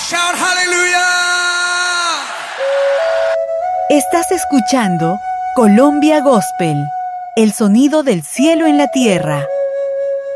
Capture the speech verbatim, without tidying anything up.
Shout hallelujah. Estás escuchando Colombia Gospel, el sonido del cielo en la tierra.